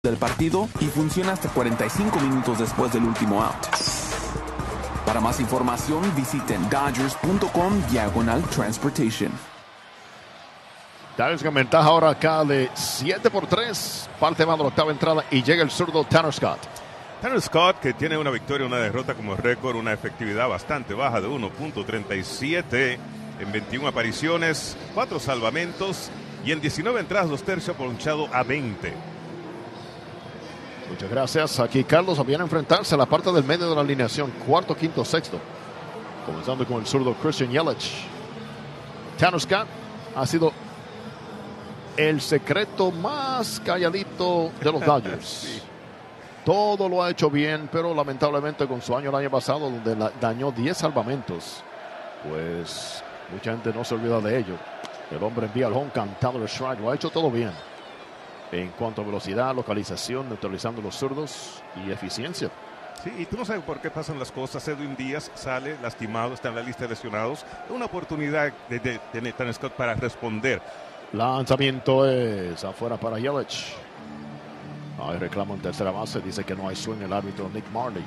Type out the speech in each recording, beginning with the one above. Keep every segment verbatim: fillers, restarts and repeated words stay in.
del partido y funciona hasta cuarenta y cinco minutos después del último out. Para más información visiten dodgers.com diagonal transportation. Dodgers con ventaja ahora acá de siete por tres, parte más de la octava entrada y llega el zurdo Tanner Scott. Tanner Scott, que tiene una victoria, una derrota como récord, una efectividad bastante baja de uno punto treinta y siete en veintiuna apariciones, cuatro salvamentos y en diecinueve entradas dos tercios ponchado a veinte. Muchas gracias. Aquí Carlos viene a enfrentarse a la parte del medio de la alineación, cuarto, quinto, sexto. Comenzando con el zurdo Christian Yelich. Tanner Scott ha sido el secreto más calladito de los Dodgers. Sí. Todo lo ha hecho bien, pero lamentablemente con su año el año pasado, donde la, dañó diez salvamentos, pues mucha gente no se olvida de ello. El hombre envía el home cantado el strike, lo ha hecho todo bien. En cuanto a velocidad, localización, neutralizando los zurdos y eficiencia. Sí, y tú no sabes por qué pasan las cosas. Edwin Díaz sale lastimado, está en la lista de lesionados. Una oportunidad de, de, de Nathan Scott para responder. Lanzamiento es afuera para Yelich. Hay reclamo en tercera base, dice que no hay swing el árbitro Nick Marley.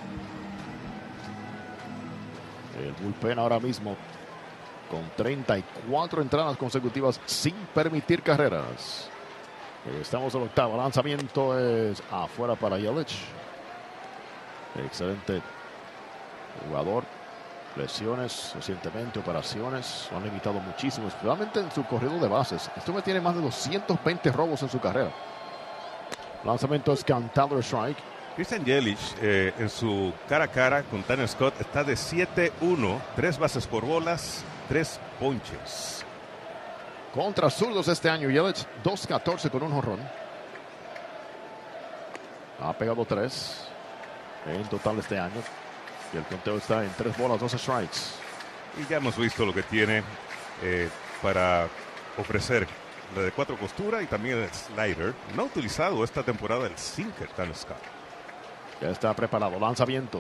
El bullpen ahora mismo con treinta y cuatro entradas consecutivas sin permitir carreras. Estamos en el octavo. Lanzamiento es afuera para Yelich. Excelente jugador. Lesiones recientemente, operaciones. Lo han limitado muchísimo, especialmente en su corrido de bases. Esto me tiene más de doscientos veinte robos en su carrera. Lanzamiento es cantado strike. Christian Yelich eh, en su cara a cara con Tanner Scott está de siete uno. Tres bases por bolas, tres ponches. Contra zurdos este año, Yelich dos catorce con un jonrón. Ha pegado tres en total este año. Y el conteo está en tres bolas, dos strikes. Y ya hemos visto lo que tiene eh, para ofrecer. La de cuatro costuras y también el slider. No ha utilizado esta temporada el sinker Tanner Scott. Ya está preparado. Lanzamiento.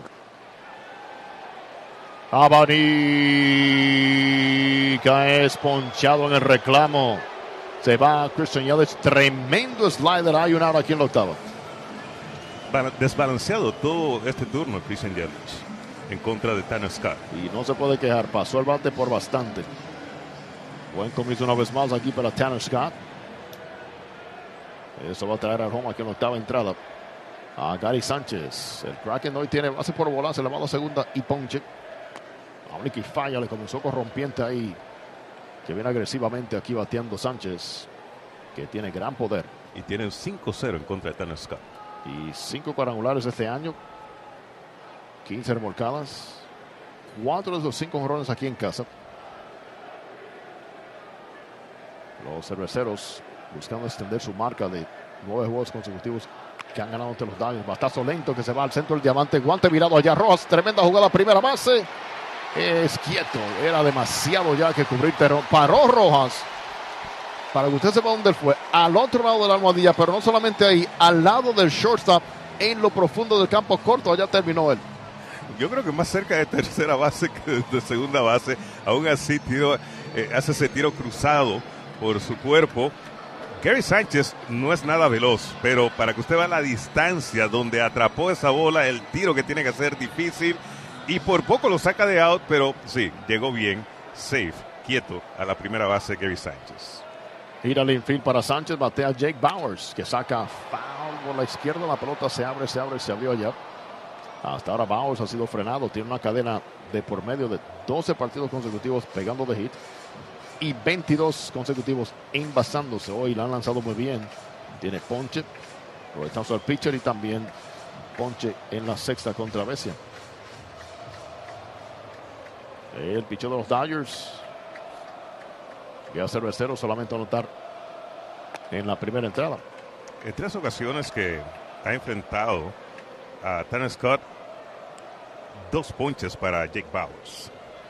Abanica es ponchado en el reclamo. Se va Christian Yelich. Tremendo slider. Hay un out aquí en la octava. Desbalanceado todo este turno Christian Yelich en contra de Tanner Scott. Y no se puede quejar. Pasó el bate por bastante. Buen comienzo una vez más aquí para Tanner Scott. Eso va a traer al home aquí en la octava entrada a Gary Sánchez. El Kraken hoy tiene base por bolas, elevado a segunda y ponche. A única y falla, le comenzó corrompiente ahí, que viene agresivamente aquí bateando Sánchez, que tiene gran poder. Y tienen cinco cero en contra de Tanner Scott. Y cinco cuadrangulares este año, quince remolcadas, cuatro de los cinco jonrones aquí en casa. Los cerveceros buscando extender su marca de nueve juegos consecutivos que han ganado ante los Dodgers. Batazo lento que se va al centro del diamante. Guante virado allá. Rojas. Tremenda jugada. Primera base. Es quieto. Era demasiado ya que cubrir. Pero paró Rojas. Para que usted sepa dónde él fue. Al otro lado de la almohadilla. Pero no solamente ahí. Al lado del shortstop. En lo profundo del campo corto. Allá terminó él. Yo creo que más cerca de tercera base que de segunda base. Aún así tiro, eh, hace ese tiro cruzado por su cuerpo. Gary Sánchez no es nada veloz, pero para que usted vea la distancia donde atrapó esa bola, el tiro que tiene que hacer difícil, y por poco lo saca de out, pero sí, llegó bien, safe, quieto a la primera base Gary Sánchez. Ir al infield para Sánchez, batea Jake Bauers, que saca foul por la izquierda, la pelota se abre, se abre, se abrió allá. Hasta ahora Bauers ha sido frenado, tiene una cadena de por medio de doce partidos consecutivos pegando de hit. Y veintidós consecutivos envasándose. Hoy la han lanzado muy bien. Tiene ponche. Proyectando al pitcher y también ponche en la sexta contra Besia. El pitcher de los Dodgers. Que a cervecero solamente anotar en la primera entrada. En tres ocasiones que ha enfrentado a Tanner Scott, dos ponches para Jake Bauers.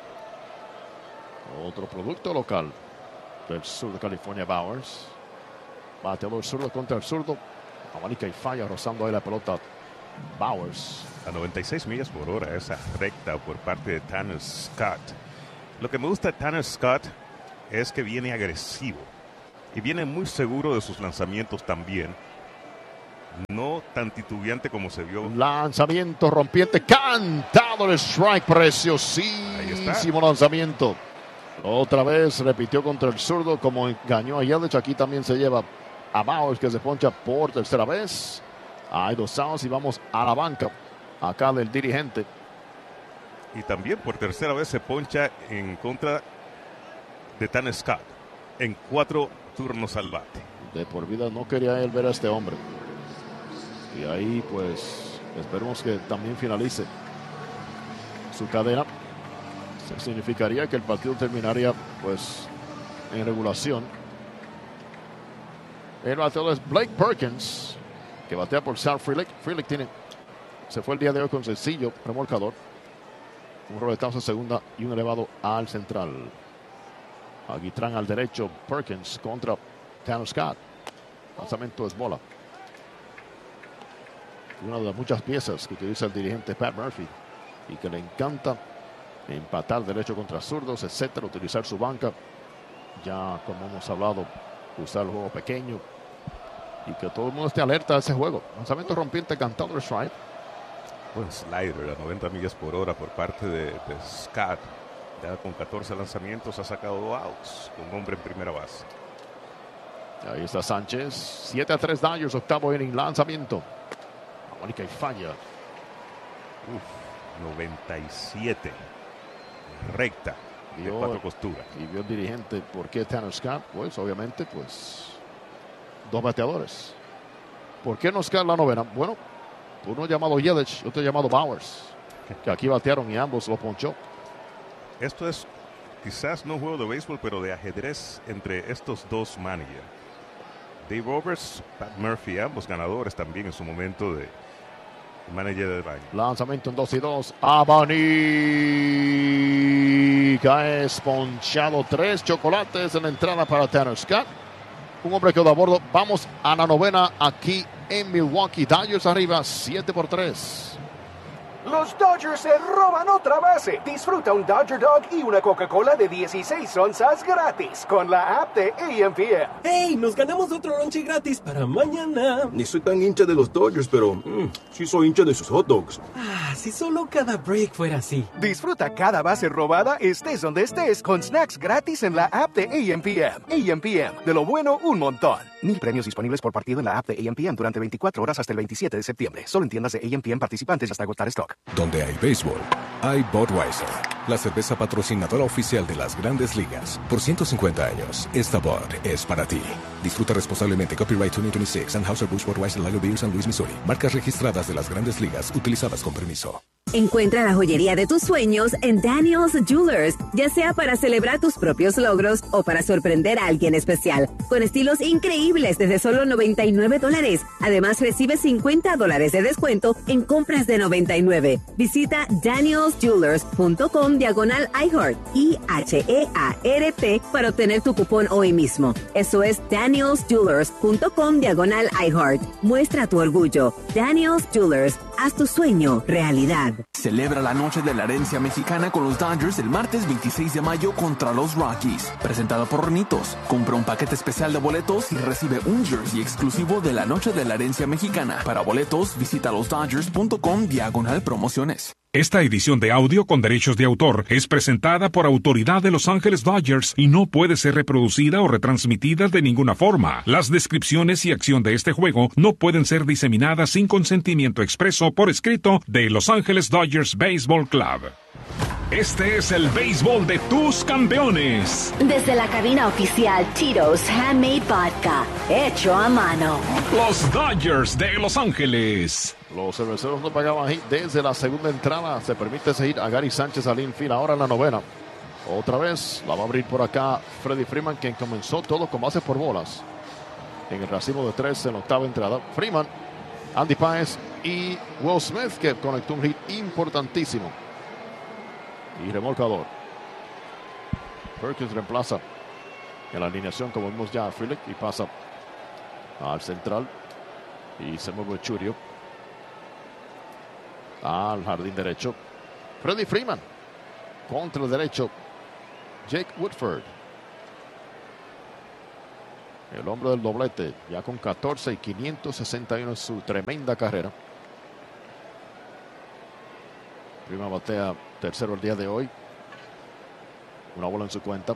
Otro producto local del sur de California, Bauers. Bateador zurdo contra el zurdo. Abanica y falla, rozando ahí la pelota. Bauers. A noventa y seis millas por hora, esa recta por parte de Tanner Scott. Lo que me gusta de Tanner Scott es que viene agresivo. Y viene muy seguro de sus lanzamientos también. tan titubeante como se vio. Lanzamiento rompiente, cantado el strike, preciosísimo lanzamiento. Otra vez repitió contra el zurdo como engañó a Yelich. Aquí también se lleva a Bauers, que se poncha por tercera vez. Hay dos outs y vamos a la banca acá del dirigente. Y también por tercera vez se poncha en contra de Tan Scott en cuatro turnos al bate. De por vida no quería él ver a este hombre. Y ahí pues esperemos que también finalice su cadena. Eso significaría que el partido terminaría pues en regulación. El bateador es Blake Perkins, que batea por Sal Frelick. Frelick tiene, se fue el día de hoy con sencillo remolcador. Un roletazo a segunda y un elevado al central. Aguitrán al derecho, Perkins contra Tanner Scott. Lanzamiento es bola. Una de las muchas piezas que utiliza el dirigente Pat Murphy y que le encanta empatar derecho contra zurdos, etcétera, utilizar su banca. Ya como hemos hablado, usar el juego pequeño y que todo el mundo esté alerta a ese juego. Lanzamiento rompiente, cantado el strike. Buen slider a noventa millas por hora por parte de, de Scott. Ya con catorce lanzamientos ha sacado dos outs con hombre en primera base. Ahí está Sánchez. siete a tres Dodgers, octavo inning, lanzamiento. Mónica y falla. Uf, noventa y siete. Recta. De Vio, cuatro costuras. Y vio el dirigente por qué Tanner Scott. Pues obviamente, pues dos bateadores. ¿Por qué no Scott la novena? Bueno, uno llamado Yelich, otro llamado Bauers, que aquí batearon y ambos lo ponchó. Esto es quizás no un juego de béisbol, pero de ajedrez entre estos dos managers. Dave Roberts, Pat Murphy, ambos ganadores también en su momento de manager del año. Lanzamiento en dos y dos. Abanica es ponchado. Tres chocolates en la entrada para Tanner Scott. Un hombre quedó a bordo. Vamos a la novena aquí en Milwaukee. Dodgers arriba siete por tres. Los Dodgers se roban otra base. Disfruta un Dodger Dog y una Coca-Cola de dieciséis onzas gratis con la app de A M P M. ¡Hey! Nos ganamos otro lonche gratis para mañana. Ni soy tan hincha de los Dodgers, pero mmm, sí soy hincha de sus hot dogs. Ah, si solo cada break fuera así. Disfruta cada base robada, estés donde estés, con snacks gratis en la app de A M P M. A M P M, de lo bueno, un montón. Mil premios disponibles por partido en la app de A M P M durante veinticuatro horas hasta el veintisiete de septiembre. Solo en tiendas de A M P M participantes hasta agotar stock. Donde hay béisbol, hay Budweiser, la cerveza patrocinadora oficial de las Grandes Ligas. Por ciento cincuenta años, esta Bud es para ti. Disfruta responsablemente. Copyright dos mil veintiséis, Anheuser-Busch Budweiser Lager Beer, San Luis, Missouri. Marcas registradas de las Grandes Ligas, utilizadas con permiso. Encuentra la joyería de tus sueños en Daniel's Jewelers, ya sea para celebrar tus propios logros o para sorprender a alguien especial, con estilos increíbles desde solo noventa y nueve dólares. Además, recibe cincuenta dólares de descuento en compras de noventa y nueve. Visita daniels jewelers punto com diagonal iHeart, I H E A R T, para obtener tu cupón hoy mismo. Eso es daniels jewelers punto com diagonal iHeart. Muestra tu orgullo. Daniel's Jewelers, haz tu sueño realidad. Celebra la noche de la herencia mexicana con los Dodgers el martes veintiséis de mayo contra los Rockies. Presentado por Hornitos. Compra un paquete especial de boletos y recibe un jersey exclusivo de la noche de la herencia mexicana. Para boletos, visita los dodgers punto com diagonal promociones. Esta edición de audio con derechos de autor es presentada por autoridad de Los Ángeles Dodgers y no puede ser reproducida o retransmitida de ninguna forma. Las descripciones y acción de este juego no pueden ser diseminadas sin consentimiento expreso por escrito de Los Ángeles Dodgers Baseball Club. Este es el béisbol de tus campeones. Desde la cabina oficial Tito's Handmade Vodka, hecho a mano. Los Dodgers de Los Ángeles. Los cerveceros no pagaban hit desde la segunda entrada. Se permite seguir a Gary Sánchez al infield ahora en la novena. Otra vez la va a abrir por acá Freddie Freeman, quien comenzó todo con bases por bolas en el racimo de tres en la octava entrada. Freeman, Andy Páez y Will Smith, que conectó un hit importantísimo. Y remolcador. Perkins reemplaza en la alineación, como vimos ya, a Frelick, y pasa al central. Y se mueve Churio al jardín derecho. Freddie Freeman contra el derecho. Jake Woodford. El hombre del doblete, ya con catorce y quinientos sesenta y uno en su tremenda carrera. Prima batea tercero el día de hoy. Una bola en su cuenta.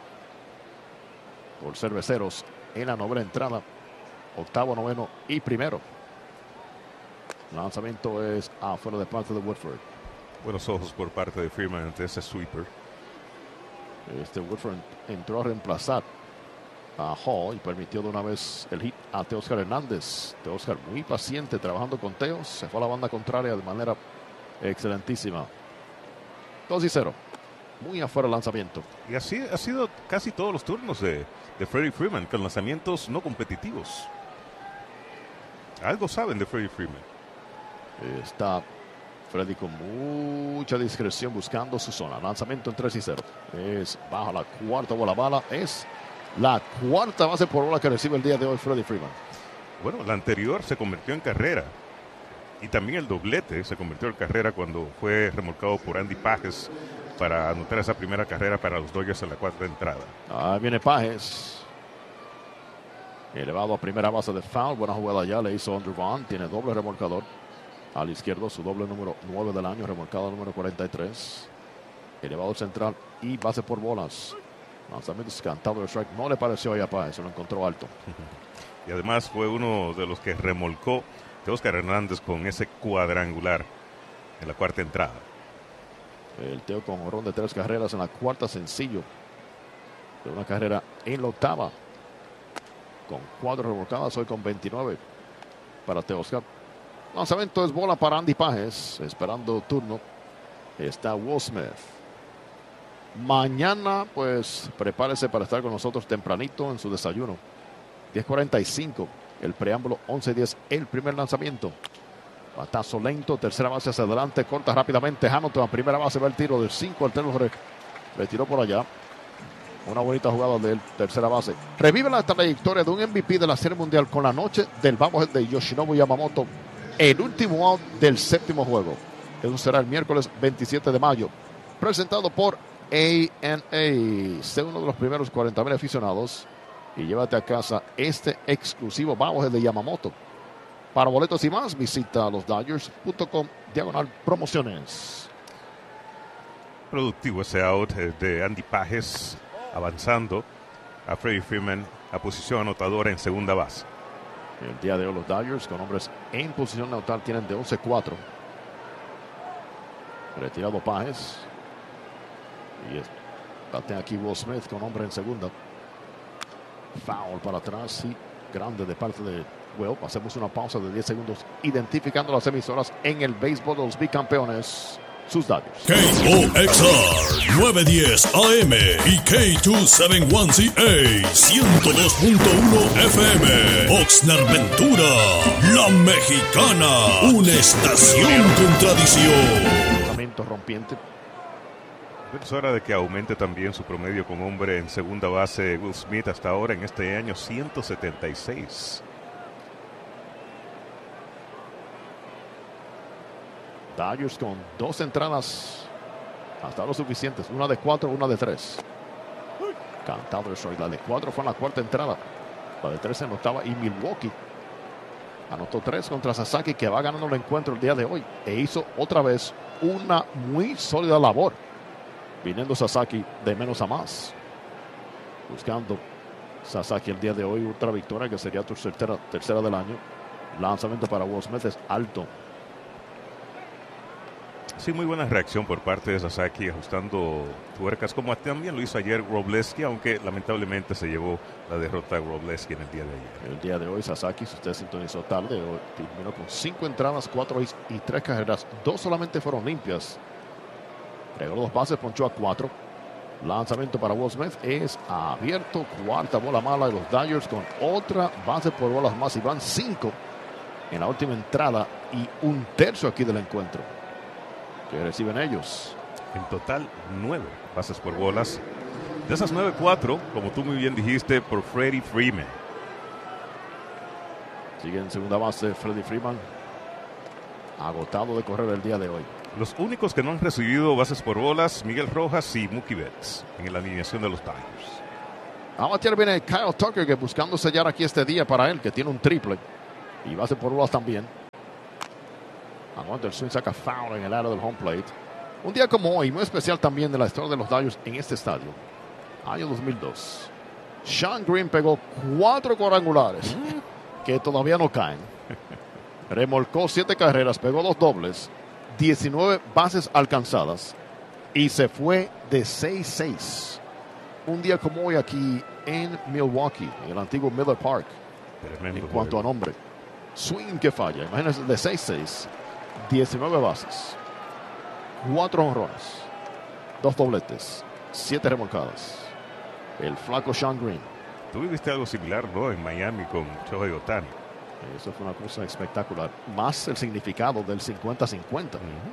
Por Cerveceros en la novena entrada. Octavo, noveno y primero. Lanzamiento es afuera de parte de Woodford. Buenos ojos por parte de Freeman ante ese sweeper. Este Woodford entró a reemplazar a Hall y permitió de una vez el hit a Teoscar Hernández. Teoscar muy paciente trabajando con Teos. Se fue a la banda contraria de manera excelentísima. dos y cero. Muy afuera el lanzamiento. Y así ha sido casi todos los turnos de, de Freddie Freeman, con lanzamientos no competitivos. Algo saben de Freddie Freeman. Está Freddy con mucha discreción buscando su zona. Lanzamiento en tres y cero. Es baja la cuarta bola bala. Es la cuarta base por bola que recibe el día de hoy Freddie Freeman. Bueno, la anterior se convirtió en carrera. Y también el doblete se convirtió en carrera cuando fue remolcado por Andy Pages para anotar esa primera carrera para los Dodgers en la cuarta entrada. Ahí viene Pages. Elevado a primera base de foul. Buena jugada ya le hizo Andrew Vaughn. Tiene doble remolcador. Al izquierdo, su doble número nueve del año, remolcado número cuarenta y tres. Elevado central y base por bolas. Lanzamiento cantado de strike. No le pareció ahí a Páez, se lo encontró alto. Y además fue uno de los que remolcó Teoscar Hernández con ese cuadrangular en la cuarta entrada. El Teo con jonrón de tres carreras en la cuarta, sencillo. De una carrera en la octava. Con cuatro remolcadas, hoy con veintinueve para Teoscar. Lanzamiento es bola para Andy Pages. Esperando turno está Will Smith. Mañana, pues, prepárese para estar con nosotros tempranito en su desayuno. diez cuarenta y cinco. El preámbulo, once diez. El primer lanzamiento. Batazo lento. Tercera base hacia adelante. Corta rápidamente Hamilton. A primera base va el tiro del cinco al tres. Retiró por allá. Una bonita jugada de tercera base. Revive la trayectoria de un M V P de la Serie Mundial con la noche del bobblehead de Yoshinobu Yamamoto. El último out del séptimo juego. Eso será el miércoles veintisiete de mayo. Presentado por A and A. Sé uno de los primeros cuarenta mil aficionados y llévate a casa este exclusivo bobblehead de Yamamoto. Para boletos y más, visita los Dodgers punto com diagonal promociones. Productivo ese out de Andy Pages, avanzando a Freddie Freeman a posición anotadora en segunda base. El día de hoy los Dodgers con hombres en posición neutral tienen de once cuatro. Retirado Pages. Y es, batea aquí Will Smith con hombre en segunda. Foul para atrás y grande de parte de Will. Hacemos una pausa de diez segundos identificando las emisoras en el béisbol de los bicampeones. Sus Dodgers. K O X R nueve diez A M y K doscientos setenta y uno C A ciento dos punto uno F M. Oxnard Ventura, la mexicana, una estación con tradición. Lanzamiento rompiente. Es hora de que aumente también su promedio con hombre en segunda base. Will Smith hasta ahora en este año ciento setenta y seis. Dodgers con dos entradas hasta lo suficientes, una de cuatro, una de tres. Cantado el strike. La de cuatro fue en la cuarta entrada, la de tres en la octava y Milwaukee anotó tres contra Sasaki, que va ganando el encuentro el día de hoy e hizo otra vez una muy sólida labor, viniendo Sasaki de menos a más, buscando Sasaki el día de hoy otra victoria que sería tu tercera, tercera del año. Lanzamiento para Will Smith es alto. Sí, muy buena reacción por parte de Sasaki, ajustando tuercas, como también lo hizo ayer Wroblewski, aunque lamentablemente se llevó la derrota de Wroblewski en el día de ayer. El día de hoy Sasaki, si usted sintonizó tarde, hoy terminó con cinco entradas, cuatro y tres carreras. Dos solamente fueron limpias. Regó dos bases, ponchó a cuatro. Lanzamiento para Will Smith es abierto, cuarta bola mala de los Dodgers con otra base por bolas más y van cinco en la última entrada y un tercio aquí del encuentro que reciben ellos. En total, nueve bases por bolas. De esas nueve, cuatro, como tú muy bien dijiste, por Freddie Freeman. Sigue en segunda base Freddie Freeman, agotado de correr el día de hoy. Los únicos que no han recibido bases por bolas, Miguel Rojas y Mookie Betts, en la alineación de los Dodgers. A batear viene Kyle Tucker, que buscando sellar aquí este día para él, que tiene un triple. Y base por bolas también. Aguanta el swing, saca foul en el área del home plate. Un día como hoy, muy especial también de la historia de los Dodgers en este estadio. Año dos mil dos. Shawn Green pegó cuatro cuadrangulares que todavía no caen. Remolcó siete carreras, pegó dos dobles, diecinueve bases alcanzadas y se fue de seis seis. Un día como hoy aquí en Milwaukee, en el antiguo Miller Park. Tremendo en cuanto juego. a nombre. Swing que falla. Imagínense, de seis seis, diecinueve bases, cuatro honrones, dos dobletes, siete remolcadas. El flaco Shawn Green. Tú viviste algo similar, ¿no? En Miami con Shohei Ohtani. Eso fue una cosa espectacular. Más el significado del cincuenta cincuenta. Uh-huh.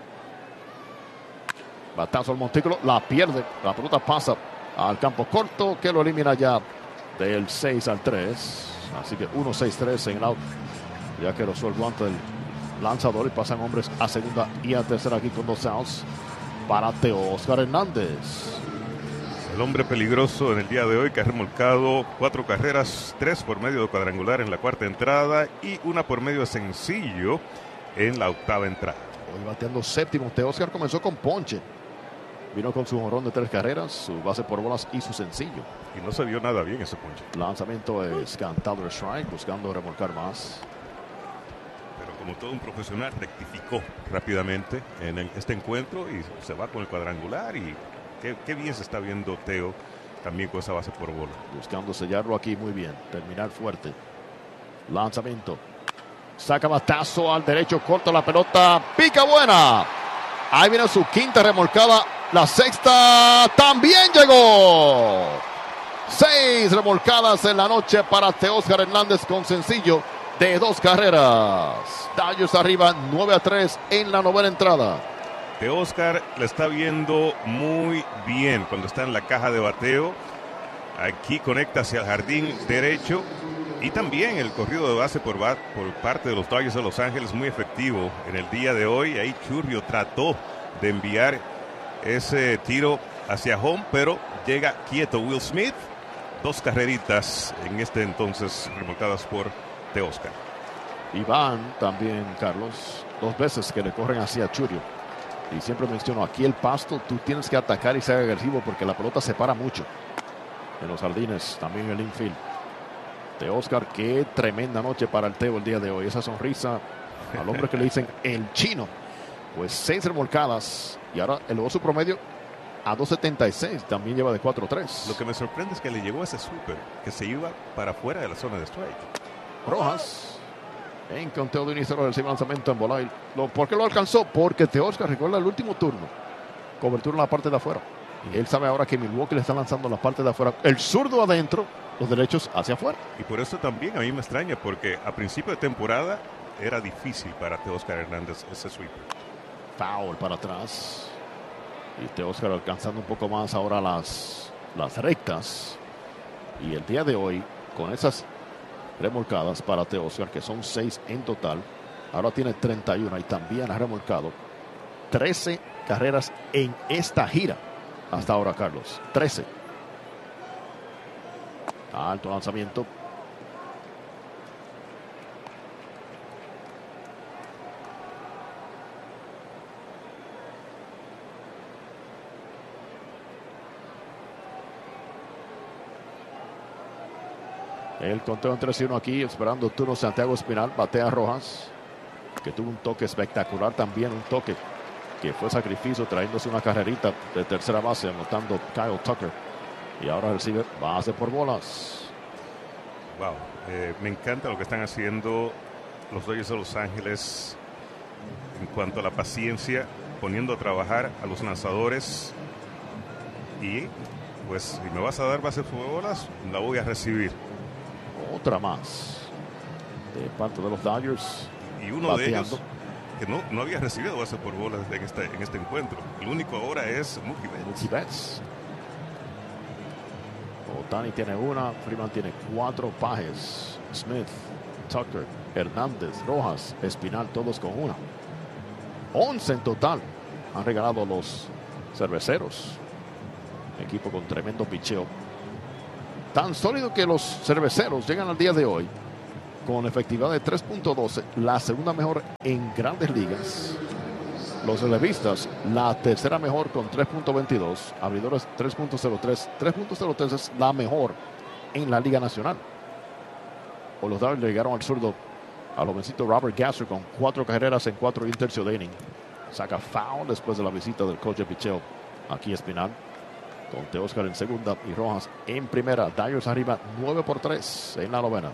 Batazo al montículo, la pierde. La pelota pasa al campo corto, que lo elimina ya del seis al tres. Así que uno seis tres en el out. Ya que rozó el guante del lanzador y pasan hombres a segunda y a tercera aquí con dos outs para Teóscar Hernández. El hombre peligroso en el día de hoy, que ha remolcado cuatro carreras, tres por medio de cuadrangular en la cuarta entrada y una por medio de sencillo en la octava entrada. Hoy bateando séptimo. Teóscar comenzó con ponche. Vino con su jonrón de tres carreras, su base por bolas y su sencillo. Y no se vio nada bien ese ponche. Lanzamiento es cantado de strike, buscando remolcar más. Pero como todo un profesional, rectificó rápidamente en el- este encuentro y se va con el cuadrangular. Y qué, qué bien se está viendo Teo también con esa base por bola. Buscando sellarlo aquí muy bien. Terminar fuerte. Lanzamiento. Saca batazo al derecho, corta la pelota. Pica buena. Ahí viene su quinta remolcada. La sexta también llegó. Seis remolcadas en la noche para Teóscar Hernández con sencillo de dos carreras. Dodgers arriba nueve a tres en la novena entrada. Teóscar la está viendo muy bien cuando está en la caja de bateo. Aquí conecta hacia el jardín derecho. Y también el corrido de base por, ba- por parte de los Dodgers de Los Ángeles muy efectivo en el día de hoy. Ahí Churrio trató de enviar ese tiro hacia home, pero llega quieto Will Smith. Dos carreritas en este entonces remolcadas por Teóscar. Y van también, Carlos, dos veces que le corren hacia Churrio. Y siempre menciono, aquí el pasto, tú tienes que atacar y ser agresivo porque la pelota se para mucho. En los jardines, también en el infield. Teóscar, qué tremenda noche para el Teo el día de hoy. Esa sonrisa al hombre que le dicen el chino. Pues seis remolcadas y ahora elevó su promedio a dos setenta y seis. También lleva de cuatro tres. Lo que me sorprende es que le llegó ese super que se iba para afuera de la zona de strike. Rojas en conteo de inicio del lanzamiento en bola. Y lo- ¿Por qué lo alcanzó? Porque Teóscar recuerda el último turno. Cobertura en la parte de afuera. Y él sabe ahora que Milwaukee le está lanzando la parte de afuera. El zurdo adentro, los derechos hacia afuera. Y por eso también a mí me extraña, porque a principio de temporada era difícil para Teóscar Hernández ese sweep. Foul para atrás. Y Teóscar alcanzando un poco más ahora las, las rectas. Y el día de hoy, con esas remolcadas para Teóscar, que son seis en total, ahora tiene treinta y uno y también ha remolcado trece carreras en esta gira. Hasta ahora, Carlos. trece. Alto lanzamiento. El conteo en tres y uno aquí, esperando el turno Santiago Espinal. Batea Rojas, que tuvo un toque espectacular también, un toque que fue sacrificio, trayéndose una carrerita de tercera base, anotando Kyle Tucker. Y ahora recibe base por bolas. Wow, eh, me encanta lo que están haciendo los Dodgers de Los Ángeles en cuanto a la paciencia, poniendo a trabajar a los lanzadores. Y pues si me vas a dar base por bolas, la voy a recibir. Otra más de parte de los Dodgers. Y uno bateando. de ellos que no, no había recibido base por bolas en este, en este encuentro. El único ahora es Mookie Betts. Mookie Betts. Ohtani tiene una, Freeman tiene cuatro, Pajes, Smith, Tucker, Hernández, Rojas, Espinal, todos con una. once en total han regalado los cerveceros. Equipo con tremendo picheo. Tan sólido que los cerveceros llegan al día de hoy con efectividad de tres punto doce, la segunda mejor en grandes ligas. Los relevistas, la tercera mejor con tres punto veintidós. Abridores tres punto cero tres. tres punto cero tres es la mejor en la Liga Nacional. O los Dodgers llegaron al zurdo, al jovencito Robert Gasser, con cuatro carreras en cuatro y un tercio de inning. Saca foul después de la visita del coach de picheo aquí Espinal. Con Teóscar en segunda y Rojas en primera. Dodgers arriba nueve por tres en la novena.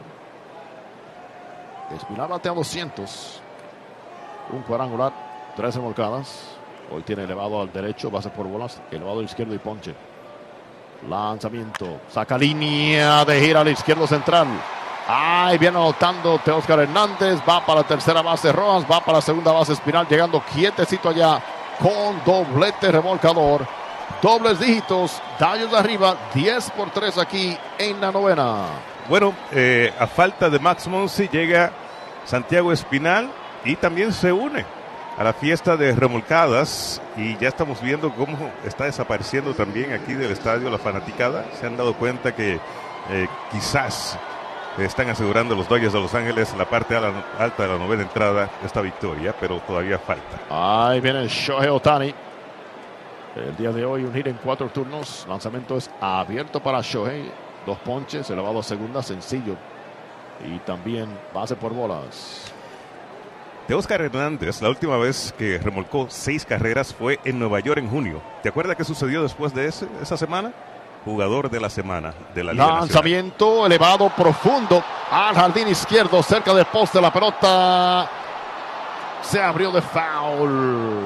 Espinal batea doscientos. Un cuadrangular, tres remolcadas. Hoy tiene elevado al derecho, base por bolas, elevado al izquierdo y ponche. Lanzamiento, saca línea de gira al izquierdo central. Ahí viene anotando Teóscar Hernández. Va para la tercera base Rojas, va para la segunda base Espinal, llegando quietecito allá con doblete remolcador. Dobles dígitos, Dodgers arriba, diez por tres aquí en la novena. Bueno, eh, a falta de Max Muncy llega Santiago Espinal y también se une a la fiesta de remolcadas, y ya estamos viendo cómo está desapareciendo también aquí del estadio la fanaticada. Se han dado cuenta que eh, quizás están asegurando los Dodgers de Los Ángeles en la parte alta de la novena entrada esta victoria, pero todavía falta. Ahí viene Shohei Ohtani. El día de hoy un hit en cuatro turnos. Lanzamiento es abierto para Shohei. Dos ponches, elevado a segunda, sencillo. Y también base por bolas. Teóscar Hernández, la última vez que remolcó seis carreras fue en Nueva York en junio. ¿Te acuerdas qué sucedió después de ese, esa semana? Jugador de la semana de la Liga Lanzamiento Nacional. Elevado, profundo, al jardín izquierdo, cerca del poste. La pelota se abrió de foul.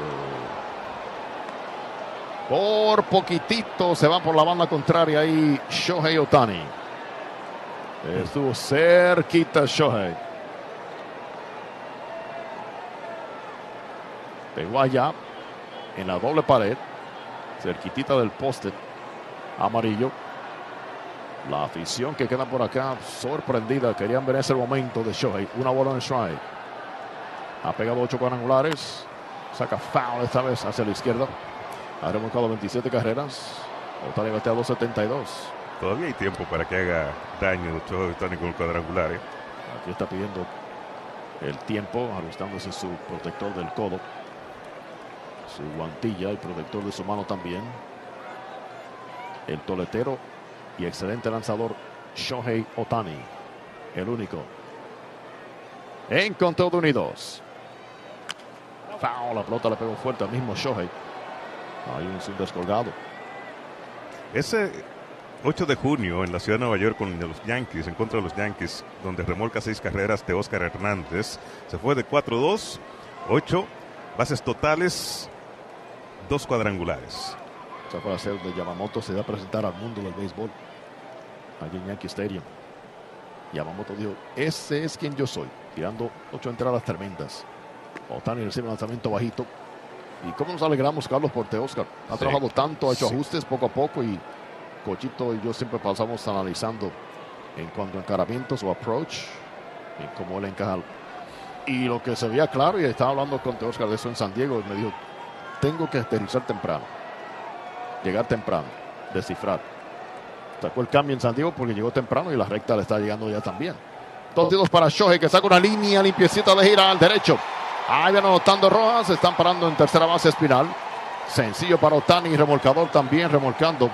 Por poquitito se va por la banda contraria ahí Shohei Ohtani. Estuvo cerquita Shohei. Pegó allá en la doble pared, cerquitita del poste amarillo. La afición que queda por acá sorprendida. Querían ver ese momento de Shohei. Una bola en strike. Ha pegado ocho cuadrangulares. Saca foul esta vez hacia la izquierda. Ha remolcado veintisiete carreras. Ohtani batea dos setenta y dos. Todavía hay tiempo para que haga daño Shohei Ohtani con el cuadrangular, ¿eh? Aquí está pidiendo el tiempo, ajustándose su protector del codo, su guantilla, el protector de su mano también. El toletero y excelente lanzador Shohei Ohtani, el único en conteo de unidos. Foul, la pelota le pegó fuerte al mismo Shohei. Hay un swing descolgado. Ese ocho de junio en la ciudad de Nueva York con los Yankees, en contra de los Yankees, donde remolca seis carreras Teóscar Hernández, se fue de cuatro dos, ocho bases totales, dos cuadrangulares. Esa fue la serie de Yamamoto se da a presentar al mundo del béisbol allí en Yankee Stadium. Yamamoto dijo: ese es quien yo soy, tirando ocho entradas tremendas. Ohtani recibe lanzamiento bajito. Y cómo nos alegramos, Carlos, por Teóscar. Ha sí. trabajado tanto, ha hecho sí. ajustes poco a poco, y Cochito y yo siempre pasamos analizando en cuanto a encaramientos o approach, en cómo él encaja. Y lo que se veía claro, y estaba hablando con Teóscar de eso en San Diego, me dijo: tengo que aterrizar temprano, llegar temprano, descifrar. Sacó el cambio en San Diego porque llegó temprano y la recta le está llegando ya también. Dos tiros para Shohei, que saca una línea limpiecita de gira al derecho. Ahí van anotando Rojas, están parando en tercera base Espinal. Sencillo para Ohtani, remolcador también, remolcando.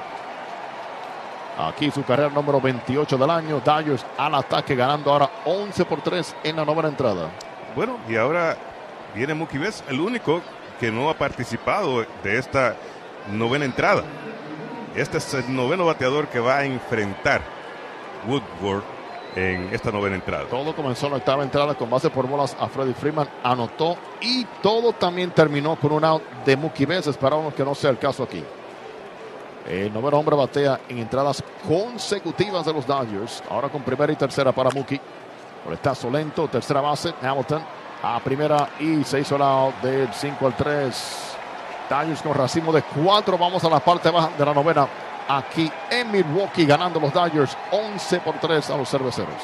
Aquí su carrera número veintiocho del año. Dodgers al ataque, ganando ahora once por tres en la novena entrada. Bueno, y ahora viene Mookie Betts, el único que no ha participado de esta novena entrada. Este es el noveno bateador que va a enfrentar Woodward en esta novena entrada. Todo comenzó en la octava entrada con base por bolas a Freddie Freeman, anotó, y todo también terminó con un out de Mookie Betts. Esperábamos que no sea el caso aquí. El noveno hombre batea en entradas consecutivas de los Dodgers, ahora con primera y tercera para Mookie. Coletazo lento, tercera base, Hamilton a primera, y se hizo el out del cinco al tres. Dodgers con racimo de cuatro. Vamos a la parte baja de la novena. Aquí en Milwaukee, ganando los Dodgers once por tres a los cerveceros.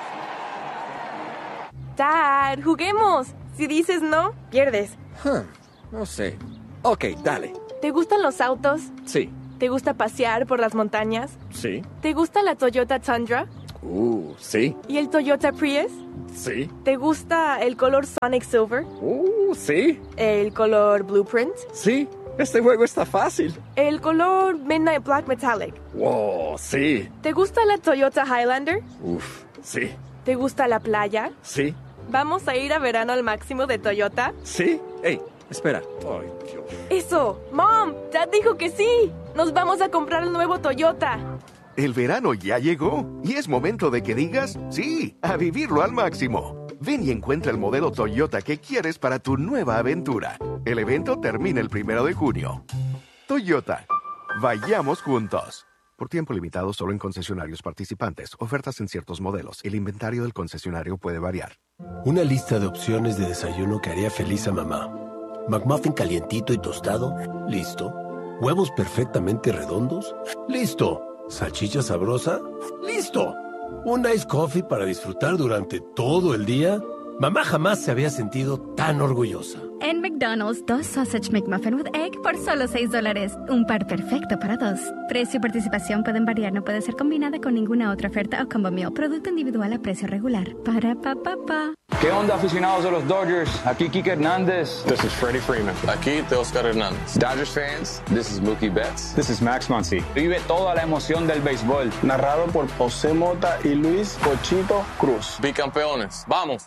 Dad, juguemos. Si dices no, pierdes. Huh, no sé. Ok, dale. ¿Te gustan los autos? Sí. ¿Te gusta pasear por las montañas? Sí. ¿Te gusta la Toyota Tundra? Uh, sí. ¿Y el Toyota Prius? Sí. ¿Te gusta el color Sonic Silver? Uh, sí. ¿El color Blueprint? Sí. Este juego está fácil. ¿El color Midnight Black Metallic? Wow, sí. ¿Te gusta la Toyota Highlander? Uf, sí. ¿Te gusta la playa? Sí. ¿Vamos a ir a verano al máximo de Toyota? Sí. Hey, espera. Ay, Dios. ¡Eso! ¡Mom! ¡Dad dijo que sí! ¡Nos vamos a comprar el nuevo Toyota! El verano ya llegó y es momento de que digas sí, a vivirlo al máximo. Ven y encuentra el modelo Toyota que quieres para tu nueva aventura. El evento termina el primero de junio. Toyota, vayamos juntos. Por tiempo limitado solo en concesionarios participantes. Ofertas en ciertos modelos. El inventario del concesionario puede variar. Una lista de opciones de desayuno que haría feliz a mamá. McMuffin calientito y tostado, listo. Huevos perfectamente redondos, listo. Salchicha sabrosa, listo. Un ice coffee para disfrutar durante todo el día. Mamá jamás se había sentido tan orgullosa. En McDonald's, dos Sausage McMuffin with Egg por solo seis dólares. Un par perfecto para dos. Precio y participación pueden variar, no puede ser combinada con ninguna otra oferta o combo meal. Producto individual a precio regular. Para pa pa pa. ¿Qué onda, aficionados de los Dodgers? Aquí Kike Hernández. This is Freddie Freeman. Aquí Teoscar Hernández. Dodgers fans, this is Mookie Betts. This is Max Muncy. Vive toda la emoción del béisbol. Narrado por José Mota y Luis Pochito Cruz. Bicampeones. ¡Vamos!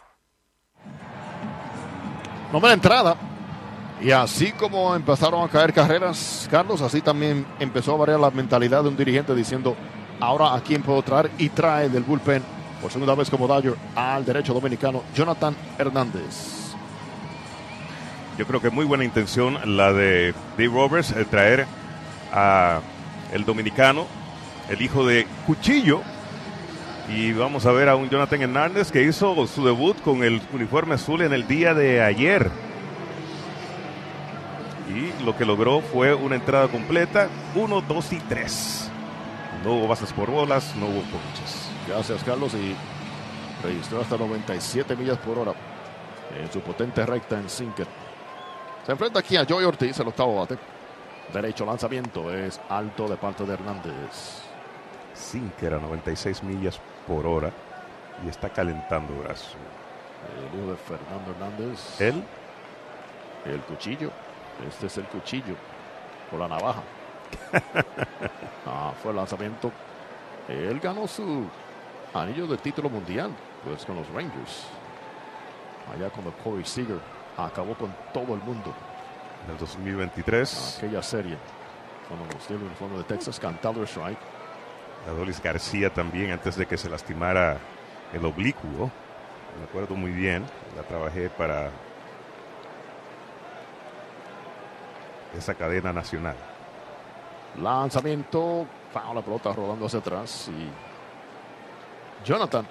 Novena entrada. Y así como empezaron a caer carreras, Carlos, así también empezó a variar la mentalidad de un dirigente diciendo, ahora a quién puedo traer, y trae del bullpen por segunda vez como Dodger al derecho dominicano Jonathan Hernández. Yo creo que muy buena intención la de Dave Roberts, el traer a el dominicano, el hijo de Cuchillo. Y vamos a ver a un Jonathan Hernández que hizo su debut con el uniforme azul en el día de ayer. Y lo que logró fue una entrada completa, uno, dos y tres. No hubo bases por bolas, no hubo ponches. Gracias, Carlos, y registró hasta noventa y siete millas por hora en su potente recta en sinker. Se enfrenta aquí a Joey Ortiz, el octavo bate. Derecho lanzamiento, es alto de parte de Hernández. Sinker a noventa y seis millas por hora y está calentando brazo. El hijo de Fernando Hernández. ¿Él? El Cuchillo. Este es el Cuchillo con la navaja. Ah, fue el lanzamiento. Él ganó su anillo de título mundial, pues con los Rangers. Allá cuando Corey Seager acabó con todo el mundo. En el dos mil veintitrés. Aquella serie, cuando nos dio el uniforme de Texas, cantando strike. Adolis García también, antes de que se lastimara el oblicuo. Me acuerdo muy bien. La trabajé para esa cadena nacional. Lanzamiento, foul, la pelota rodando hacia atrás y Jonathan,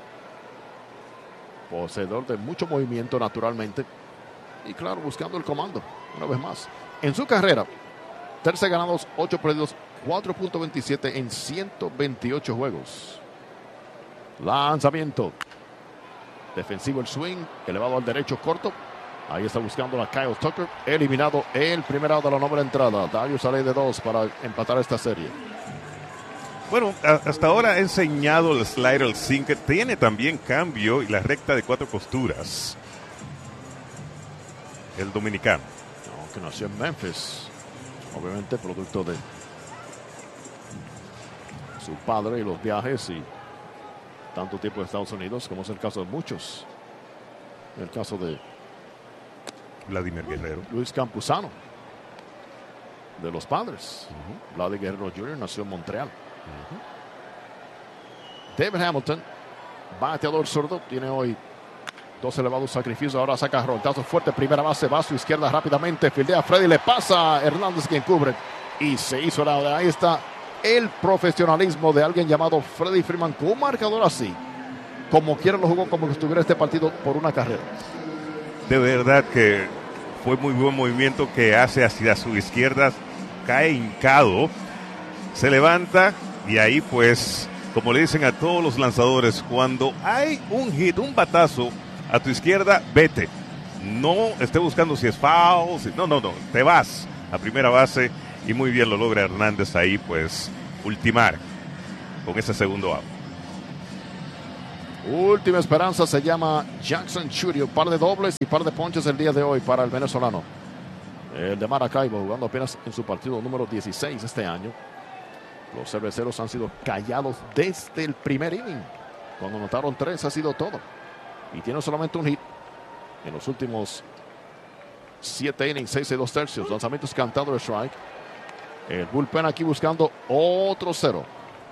poseedor de mucho movimiento naturalmente y claro, buscando el comando una vez más. En su carrera, trece ganados, ocho perdidos, cuatro punto veintisiete en ciento veintiocho juegos. Lanzamiento, defensivo el swing, elevado al derecho corto. Ahí está buscando a Kyle Tucker. Eliminado el primer out de la novena entrada. Darius sale de dos para empatar esta serie. Bueno, hasta ahora ha enseñado el slider, el sinker. Tiene también cambio y la recta de cuatro costuras. El dominicano. No, que nació en Memphis. Obviamente producto de su padre y los viajes y tanto tiempo en Estados Unidos, como es el caso de muchos. El caso de Vladimir Guerrero. Luis Campuzano, de los Padres. Uh-huh. Vladimir Guerrero junior nació en Montreal. Uh-huh. David Hamilton, bateador zurdo, tiene hoy dos elevados sacrificios. Ahora saca roltazo fuerte, primera base, va a su izquierda rápidamente. Fildea Freddy, le pasa a Hernández quien cubre. Y se hizo la. Ahí está el profesionalismo de alguien llamado Freddie Freeman con un marcador así. Como quiera lo jugó, como que estuviera este partido por una carrera. De verdad que fue muy buen movimiento que hace hacia su izquierda, cae hincado, se levanta y ahí pues, como le dicen a todos los lanzadores, cuando hay un hit, un batazo a tu izquierda, vete. No esté buscando si es foul, si, no, no, no, te vas a primera base y muy bien lo logra Hernández ahí, pues ultimar con ese segundo out. Última esperanza se llama Jackson Churio. Par de dobles y par de ponches el día de hoy para el venezolano. El de Maracaibo jugando apenas en su partido número dieciséis este año. Los cerveceros han sido callados desde el primer inning. Cuando anotaron tres ha sido todo. Y tiene solamente un hit en los últimos siete innings, seis y dos tercios. Lanzamientos cantados de strike. El bullpen aquí buscando otro cero.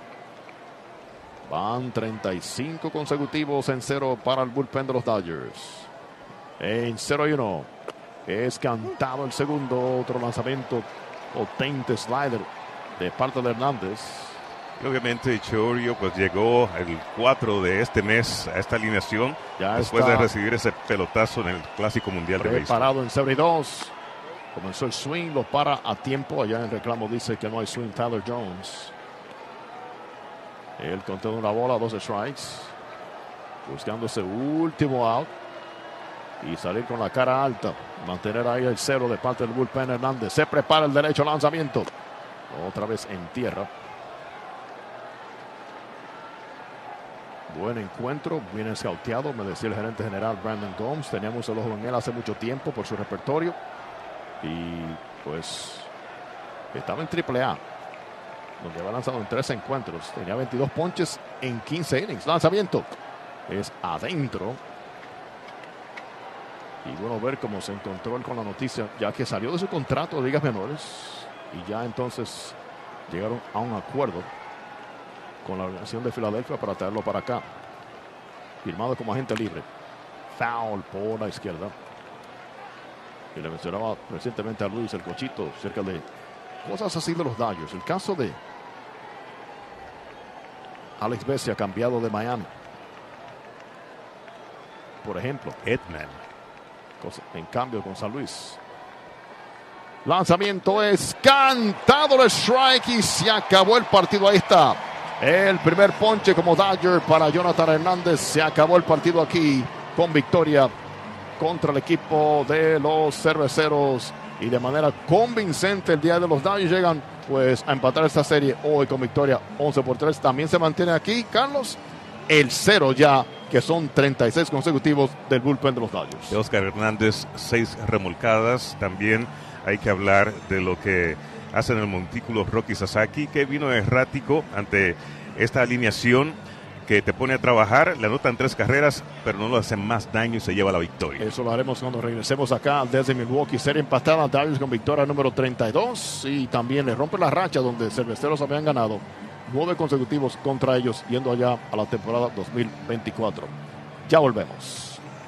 Van treinta y cinco consecutivos en cero para el bullpen de los Dodgers. En cero y uno. Es cantado el segundo. Otro lanzamiento potente slider de parte de Hernández. Y obviamente Chourio pues llegó el cuatro de este mes a esta alineación. Ya después está de recibir ese pelotazo en el Clásico Mundial de Béisbol. Preparado en cero y dos. Comenzó el swing, lo para a tiempo. Allá en el reclamo dice que no hay swing Tyler Jones. El conteo de una bola, dos strikes. Buscando ese último out. Y salir con la cara alta. Mantener ahí el cero de parte del bullpen Hernández. Se prepara el derecho lanzamiento. Otra vez en tierra. Buen encuentro, bien escauteado, me decía el gerente general Brandon Gomes. Teníamos el ojo en él hace mucho tiempo por su repertorio. Y pues estaba en triple A, donde había lanzado en tres encuentros. Tenía veintidós ponches en quince innings. Lanzamiento es adentro. Y bueno ver cómo se encontró él con la noticia, ya que salió de su contrato de ligas menores. Y ya entonces llegaron a un acuerdo con la organización de Filadelfia para traerlo para acá. Firmado como agente libre. Foul por la izquierda. Y le mencionaba recientemente a Luis el Cochito cerca de cosas así de los Dodgers. El caso de Alex Bessia, cambiado de Miami. Por ejemplo, Edman. En cambio con San Luis. Lanzamiento es cantado el strike y se acabó el partido. Ahí está. El primer ponche como Dodger para Jonathan Hernández. Se acabó el partido aquí con victoria contra el equipo de los Cerveceros. Y de manera convincente el día de los Dodgers llegan pues a empatar esta serie hoy con victoria once por tres. También se mantiene aquí, Carlos, el cero ya, que son treinta y seis consecutivos del bullpen de los Dodgers. De Oscar Hernández, seis remolcadas. También hay que hablar de lo que hace en el montículo Rocky Sasaki, que vino errático ante esta alineación que te pone a trabajar. Le anotan tres carreras, pero no lo hacen más daño y se lleva la victoria. Eso lo haremos cuando regresemos acá desde Milwaukee. Serie empatada, Dodgers con victoria número treinta y dos. Y también le rompe la racha donde Cerveceros habían ganado nueve consecutivos contra ellos, yendo allá a la temporada dos mil veinticuatro. Ya volvemos.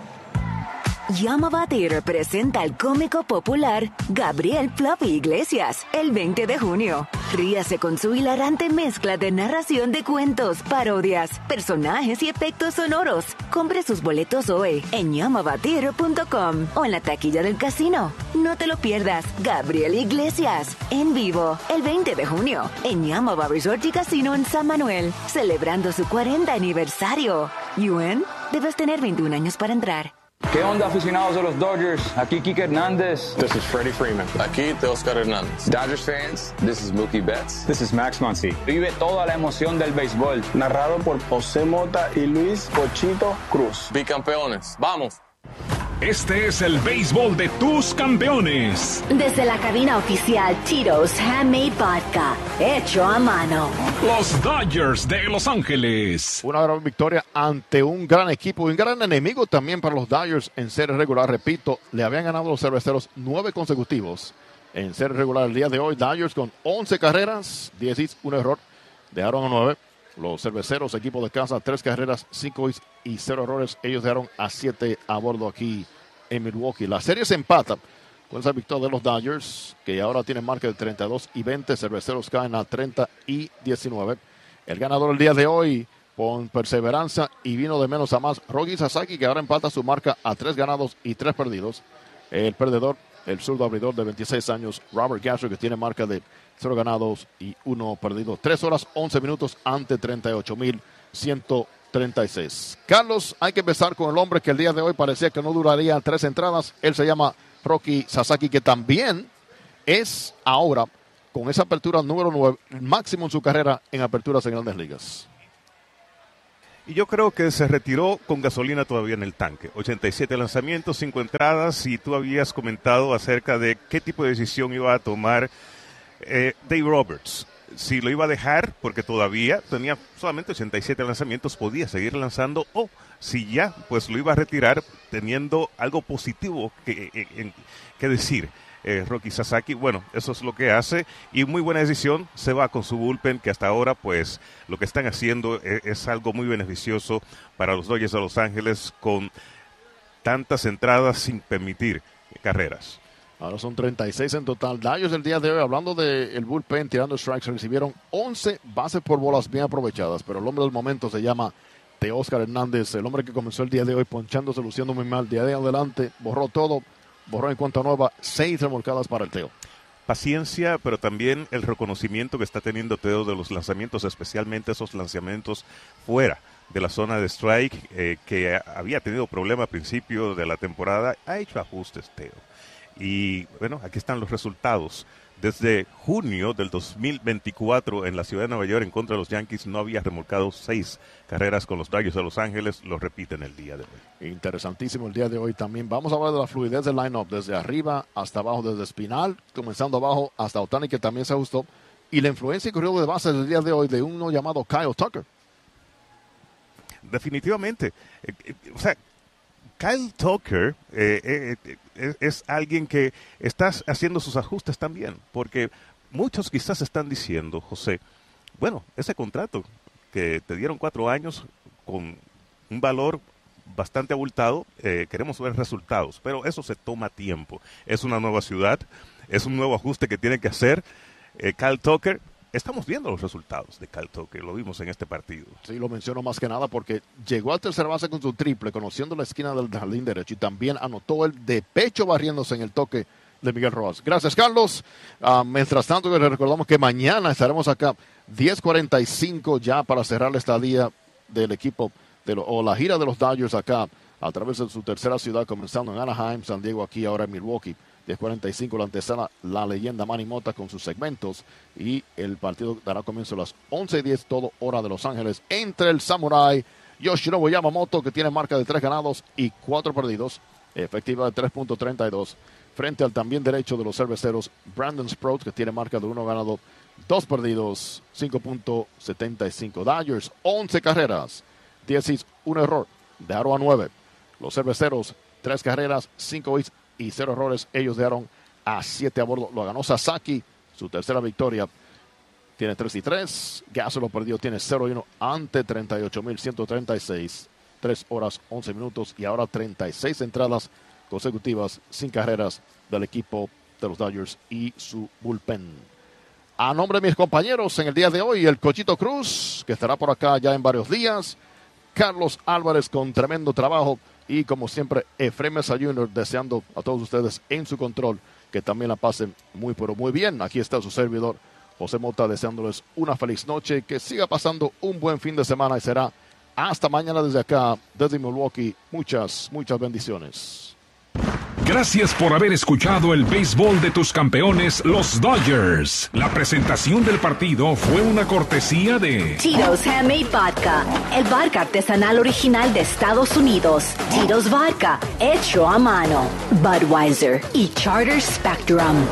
Llama a Batir presenta al cómico popular Gabriel Fluffy Iglesias el veinte de junio. Ríase con su hilarante mezcla de narración de cuentos, parodias, personajes y efectos sonoros. Compre sus boletos hoy en llama batir punto com o en la taquilla del casino. No te lo pierdas. Gabriel Iglesias en vivo el veinte de junio en Yamava Resort y Casino en San Manuel, celebrando su cuarenta aniversario. Yuen, debes tener veintiún años para entrar. ¿Qué onda, aficionados de los Dodgers? Aquí Kike Hernández. This is Freddie Freeman. Aquí Teoscar Hernández. Dodgers fans, this is Mookie Betts. This is Max Muncy. Vive toda la emoción del béisbol. Narrado por José Mota y Luis Cochito Cruz. Bicampeones, ¡vamos! Este es el béisbol de tus campeones. Desde la cabina oficial Tito's Handmade Vodka, hecho a mano. Los Dodgers de Los Ángeles. Una gran victoria ante un gran equipo y un gran enemigo también para los Dodgers en serie regular. Repito, le habían ganado los Cerveceros nueve consecutivos en serie regular el día de hoy. Dodgers con once carreras, diez hits, un error. Dejaron a nueve. Los Cerveceros, equipo de casa, tres carreras, cinco hits y cero errores. Ellos dejaron a siete a bordo aquí en Milwaukee. La serie se empata con esa victoria de los Dodgers, que ahora tienen marca de treinta y dos y veinte. Cerveceros caen a treinta y diecinueve. El ganador el día de hoy, con perseverancia y vino de menos a más, Rocky Sasaki, que ahora empata su marca a tres ganados y tres perdidos. El perdedor, el zurdo abridor de veintiséis años, Robert Gasser, que tiene marca de cero ganados y uno perdido. tres horas, once minutos ante treinta y ocho mil ciento treinta y seis. Carlos, hay que empezar con el hombre que el día de hoy parecía que no duraría tres entradas. Él se llama Rocky Sasaki, que también es ahora con esa apertura número nueve, máximo en su carrera en aperturas en Grandes Ligas. Y yo creo que se retiró con gasolina todavía en el tanque. ochenta y siete lanzamientos, cinco entradas, y tú habías comentado acerca de qué tipo de decisión iba a tomar eh, Dave Roberts. Si lo iba a dejar, porque todavía tenía solamente ochenta y siete lanzamientos, podía seguir lanzando, o si ya, pues lo iba a retirar teniendo algo positivo que, que, que decir. Eh, Roki Sasaki, bueno, eso es lo que hace, y muy buena decisión, se va con su bullpen, que hasta ahora pues lo que están haciendo es, es algo muy beneficioso para los Dodgers de Los Ángeles, con tantas entradas sin permitir carreras. Ahora son treinta y seis en total. Dodgers el día de hoy, hablando del bullpen, tirando strikes, recibieron once bases por bolas bien aprovechadas, pero el hombre del momento se llama Teóscar Hernández, el hombre que comenzó el día de hoy ponchándose, luciendo muy mal. Día de adelante, borró todo. Borró en cuenta nueva, seis remolcadas para el Teo. Paciencia, pero también el reconocimiento que está teniendo Teo de los lanzamientos, especialmente esos lanzamientos fuera de la zona de strike, eh, que había tenido problema al principio de la temporada. Ha hecho ajustes, Teo. Y bueno, aquí están los resultados. Desde junio del dos mil veinticuatro en la ciudad de Nueva York en contra de los Yankees no había remolcado seis carreras con los Dodgers de Los Ángeles. Lo repiten el día de hoy. Interesantísimo el día de hoy también. Vamos a hablar de la fluidez del line-up desde arriba hasta abajo, desde Espinal, comenzando abajo hasta Ohtani, que también se ajustó. Y la influencia y corrido de base del día de hoy de uno llamado Kyle Tucker. Definitivamente. Eh, eh, o sea, Kyle Tucker eh, eh, eh, es, es alguien que está haciendo sus ajustes también, porque muchos quizás están diciendo, José, bueno, ese contrato que te dieron cuatro años con un valor bastante abultado, eh, queremos ver resultados, pero eso se toma tiempo. Es una nueva ciudad, es un nuevo ajuste que tiene que hacer eh, Kyle Tucker. Estamos viendo los resultados de Kyle Tucker, lo vimos en este partido. Sí, lo menciono más que nada porque llegó al tercer base con su triple, conociendo la esquina del jardín derecho, y también anotó el de pecho barriéndose en el toque de Miguel Rojas. Gracias, Carlos. Uh, mientras tanto, les recordamos que mañana estaremos acá diez cuarenta y cinco ya para cerrar la estadía del equipo de lo, o la gira de los Dodgers acá a través de su tercera ciudad, comenzando en Anaheim, San Diego, aquí ahora en Milwaukee. diez cuarenta y cinco la antesala, la leyenda Manny Mota con sus segmentos, y el partido dará comienzo a las once y diez, todo hora de Los Ángeles, entre el Samurai Yoshinobu Yamamoto, que tiene marca de tres ganados y cuatro perdidos, efectiva de tres punto treinta y dos, frente al también derecho de los cerveceros Brandon Sprout, que tiene marca de uno ganado, dos perdidos, cinco punto setenta y cinco. Dodgers, once carreras, diez hits, un error, de aro a nueve. Los cerveceros, tres carreras, cinco hits y cero errores. Ellos dejaron a siete a bordo. Lo ganó Sasaki, su tercera victoria. Tiene tres y tres. Gasso lo perdió, tiene cero y uno ante treinta y ocho mil ciento treinta y seis. tres horas, once minutos y ahora treinta y seis entradas consecutivas sin carreras del equipo de los Dodgers y su bullpen. A nombre de mis compañeros en el día de hoy, el Cochito Cruz, que estará por acá ya en varios días. Carlos Álvarez con tremendo trabajo. Y como siempre, Efraín Mesa junior deseando a todos ustedes en su control que también la pasen muy pero muy bien. Aquí está su servidor, José Mota, deseándoles una feliz noche, que siga pasando un buen fin de semana y será hasta mañana desde acá, desde Milwaukee. Muchas, muchas bendiciones. Gracias por haber escuchado el béisbol de tus campeones, los Dodgers. La presentación del partido fue una cortesía de Tito's Handmade Vodka, el vodka artesanal original de Estados Unidos. Tito's Vodka, hecho a mano. Budweiser y Charter Spectrum.